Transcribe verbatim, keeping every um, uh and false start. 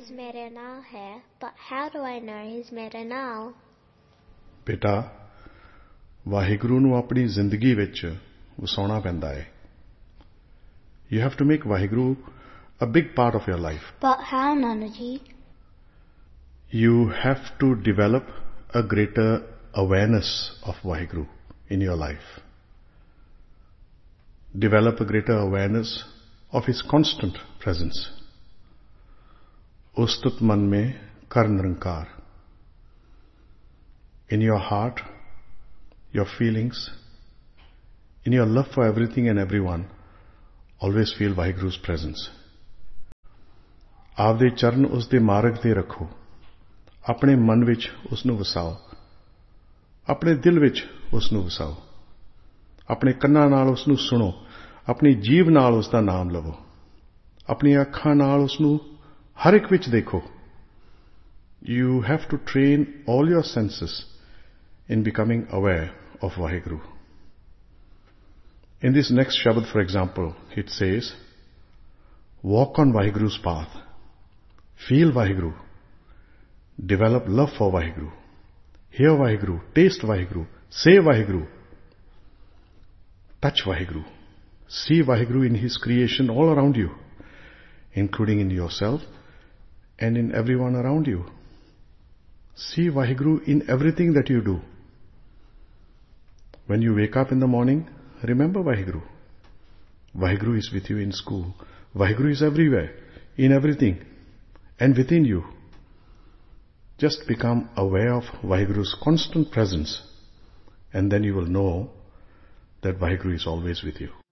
His ਮੇਰੇ ਨਾਲ ਹੈ, but how do I know He's ਮੇਰੇ ਨਾਲ? ਬੇਟਾ, ਵਾਹਿਗੁਰੂ ਨੂੰ ਆਪਣੀ ਜ਼ਿੰਦਗੀ ਵਿੱਚ ਵਸਾਉਣਾ ਪੈਂਦਾ ਹੈ. You have to make Vaheguru a big part of your life. But how, Nanaji? You have to develop a greater awareness of Vaheguru in your life. Develop a greater awareness of His constant presence. Ustat man mein kar nirankar. In your heart, your feelings, in your love for everything and everyone, always feel Vaheguru's presence. ਆਪਦੇ ਚਰਨ ਉਸ ਦੇ ਮਾਰਗ ਤੇ ਰੱਖੋ, ਆਪਣੇ ਮਨ ਵਿੱਚ ਉਸ ਨੂੰ ਵਸਾਓ, ਆਪਣੇ ਦਿਲ ਵਿੱਚ ਉਸ ਨੂੰ ਵਸਾਓ, ਆਪਣੇ ਕੰਨਾਂ ਨਾਲ ਉਸ ਨੂੰ ਸੁਣੋ, ਆਪਣੀ ਜੀਭ ਨਾਲ ਉਸ ਦਾ ਨਾਮ ਲਵੋ, ਆਪਣੀਆਂ ਅੱਖਾਂ ਨਾਲ ਉਸ ਨੂੰ ਹਰ ਇੱਕ ਵਿੱਚ ਦੇਖੋ. You have to train all your senses in becoming aware of Vaheguru. In this next Shabad, for example, it says, walk on Vaheguru's path, feel Vaheguru, develop love for Vaheguru, hear Vaheguru, taste Vaheguru, say Vaheguru, touch Vaheguru, see Vaheguru in His creation all around you, including in yourself and in everyone around you. See Vaheguru in everything that you do. When you wake up in the morning, remember Vaheguru. Vaheguru is with you in school. Vaheguru is everywhere, in everything, and within you. Just become aware of Vaheguru's constant presence, and then you will know that Vaheguru is always with you.